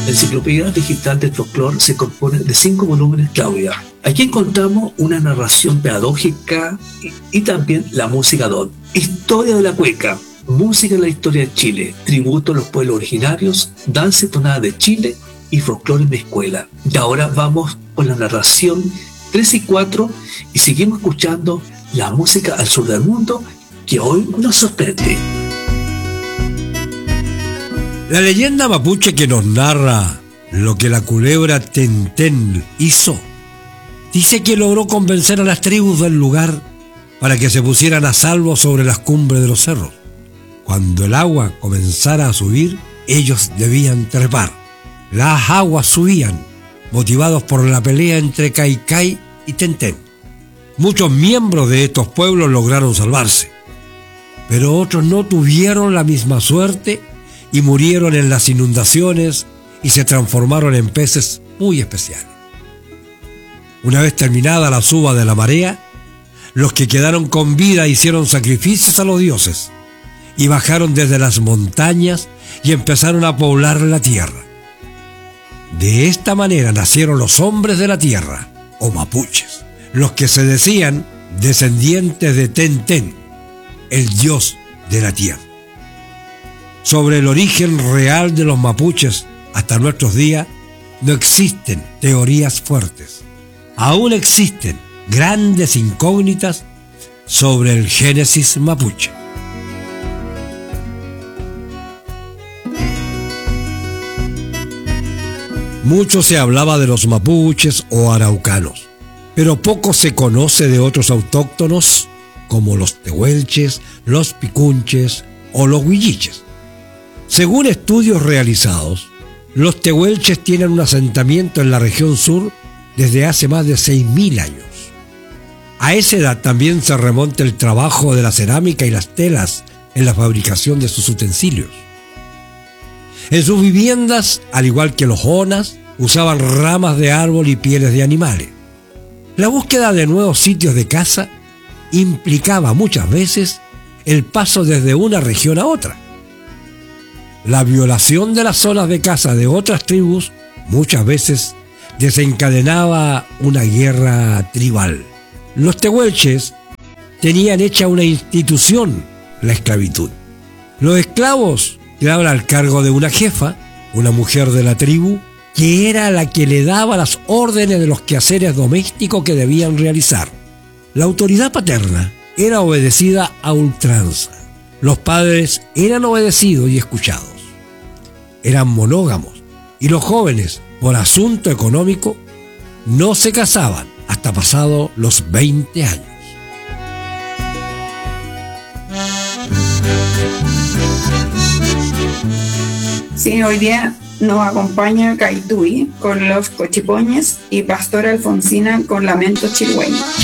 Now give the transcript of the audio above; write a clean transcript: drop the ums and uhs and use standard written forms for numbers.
La enciclopedia digital del folclore se compone de 5 volúmenes, Claudia. Aquí encontramos una narración pedagógica y también la música don. Historia de la cueca, música de la historia de Chile, tributo a los pueblos originarios, danza y tonada de Chile y folclore en mi escuela. Y ahora vamos con la narración 3 y 4 y seguimos escuchando la música al sur del mundo que hoy nos sorprende. La leyenda mapuche que nos narra lo que la culebra Tentén hizo, dice que logró convencer a las tribus del lugar para que se pusieran a salvo sobre las cumbres de los cerros. Cuando el agua comenzara a subir, ellos debían trepar. Las aguas subían, motivados por la pelea entre Caicay y Tentén. Muchos miembros de estos pueblos lograron salvarse, pero otros no tuvieron la misma suerte y murieron en las inundaciones y se transformaron en peces muy especiales. Una vez terminada la suba de la marea, los que quedaron con vida hicieron sacrificios a los dioses y bajaron desde las montañas y empezaron a poblar la tierra. De esta manera nacieron los hombres de la tierra, o mapuches, los que se decían descendientes de Tentén, el dios de la tierra. Sobre el origen real de los mapuches hasta nuestros días no existen teorías fuertes. Aún existen grandes incógnitas sobre el génesis mapuche. Mucho se hablaba de los mapuches o araucanos, pero poco se conoce de otros autóctonos como los tehuelches, los picunches o los huilliches. Según estudios realizados, los tehuelches tienen un asentamiento en la región sur desde hace más de 6.000 años. A esa edad también se remonta el trabajo de la cerámica y las telas en la fabricación de sus utensilios. En sus viviendas, al igual que los onas, usaban ramas de árbol y pieles de animales. La búsqueda de nuevos sitios de caza implicaba muchas veces el paso desde una región a otra. La violación de las zonas de caza de otras tribus muchas veces desencadenaba una guerra tribal. Los tehuelches tenían hecha una institución, la esclavitud. Los esclavos quedaban al cargo de una jefa, una mujer de la tribu, que era la que le daba las órdenes de los quehaceres domésticos que debían realizar. La autoridad paterna era obedecida a ultranza. Los padres eran obedecidos y escuchados. Eran monógamos y los jóvenes, por asunto económico, no se casaban hasta pasado los 20 años. Sí, hoy día nos acompaña Caitui con los Cochipoñes y Pastora Alfonsina con Lamento Chilhueño.